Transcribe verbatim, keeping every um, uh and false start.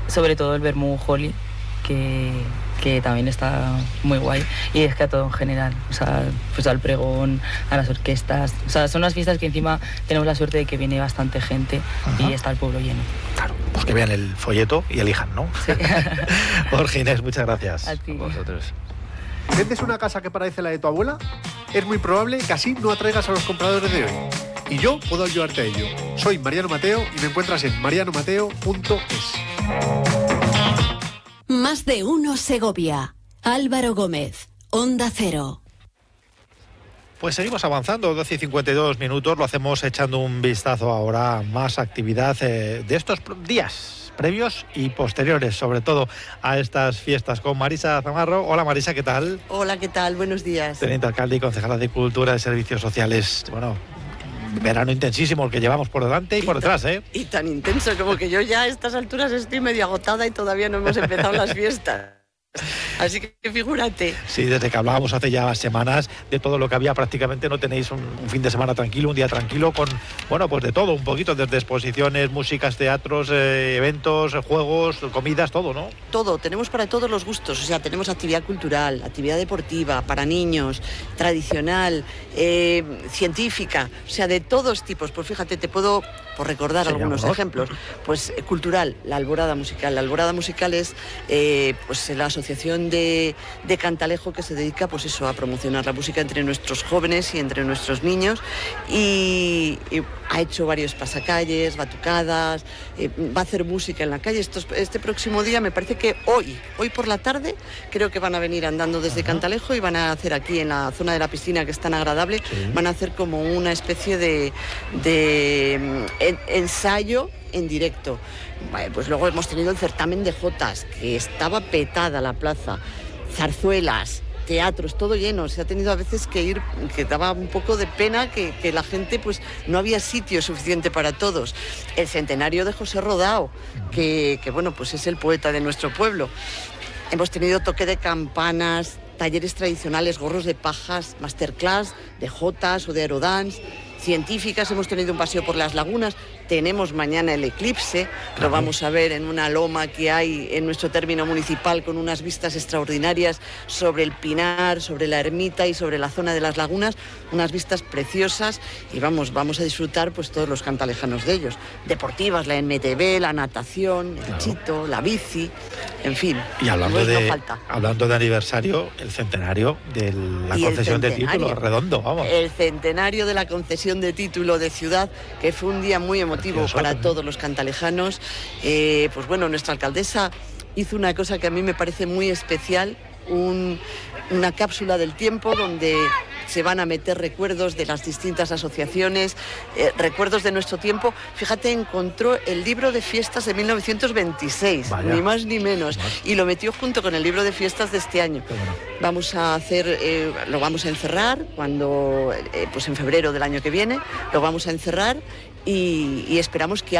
sobre todo el Vermú Holly, que, que también está muy guay, y es que a todo en general, o sea, pues al pregón, a las orquestas, o sea, son unas fiestas que encima tenemos la suerte de que viene bastante gente. Ajá. Y está el pueblo lleno. Claro, pues que vean el folleto y elijan, ¿no? Sí. Jorge, Inés, muchas gracias. A ti. A vosotros. ¿Vendes una casa que parece la de tu abuela? Es muy probable que así no atraigas a los compradores de hoy. Y yo puedo ayudarte a ello. Soy Mariano Mateo y me encuentras en mariano mateo punto es. Más de uno Segovia. Álvaro Gómez, Onda Cero. Pues seguimos avanzando, doce y cincuenta y dos minutos, lo hacemos echando un vistazo ahora a más actividad eh, de estos días previos y posteriores, sobre todo a estas fiestas, con Marisa Zamarro. Hola Marisa, ¿qué tal? Hola, ¿qué tal? Buenos días. Teniente alcalde y concejala de Cultura y Servicios Sociales. Bueno, verano intensísimo el que llevamos por delante y, y por detrás, ¿eh? Y tan intenso como que yo ya a estas alturas estoy medio agotada y todavía no hemos empezado las fiestas. Así que figúrate. Sí, desde que hablábamos hace ya semanas de todo lo que había, prácticamente no tenéis un, un fin de semana tranquilo, un día tranquilo, con, bueno, pues de todo, un poquito, desde exposiciones, músicas, teatros, eh, eventos, juegos, comidas, todo, ¿no? Todo, tenemos para todos los gustos, o sea, tenemos actividad cultural, actividad deportiva, para niños, tradicional, eh, científica, o sea, de todos tipos. Pues fíjate, te puedo por recordar sí, algunos amor. ejemplos. Pues eh, cultural, la Alborada Musical. La Alborada Musical es eh, pues la asociación de, de Cantalejo que se dedica pues eso, a promocionar la música entre nuestros jóvenes y entre nuestros niños, y, y ha hecho varios pasacalles, batucadas, eh, va a hacer música en la calle. Estos, este próximo día, me parece que hoy, hoy por la tarde, creo que van a venir andando desde Ajá. Cantalejo y van a hacer aquí en la zona de la piscina, que es tan agradable, sí. van a hacer como una especie de, de en, ensayo en directo. Pues luego hemos tenido el certamen de jotas, que estaba petada la plaza, zarzuelas, teatros, todo lleno. Se ha tenido a veces que ir, que daba un poco de pena que, que la gente, pues no había sitio suficiente para todos. El centenario de José Rodao, que, que bueno, pues es el poeta de nuestro pueblo. Hemos tenido toque de campanas, talleres tradicionales, gorros de pajas, masterclass de jotas o de aerodance, científicas. Hemos tenido un paseo por las lagunas. Tenemos mañana el eclipse, lo vamos a ver en una loma que hay en nuestro término municipal, con unas vistas extraordinarias sobre el Pinar, sobre la ermita y sobre la zona de las lagunas, unas vistas preciosas, y vamos, vamos a disfrutar pues todos los cantalejanos de ellos. Deportivas, la M T B, la natación, el claro. chito, la bici, en fin. Y hablando, pues de, no falta. hablando de aniversario, el centenario de la y concesión de título, redondo, vamos. El centenario de la concesión de título de ciudad, que fue un día muy emotivo para todos los cantalejanos. Eh, pues bueno, nuestra alcaldesa hizo una cosa que a mí me parece muy especial, un, una cápsula del tiempo donde se van a meter recuerdos de las distintas asociaciones, eh, recuerdos de nuestro tiempo. Fíjate, encontró el libro de fiestas de mil novecientos veintiséis, Vaya. ni más ni menos, más. y lo metió junto con el libro de fiestas de este año. Bueno. Vamos a hacer, eh, lo vamos a encerrar cuando, eh, pues en febrero del año que viene, lo vamos a encerrar y, y esperamos que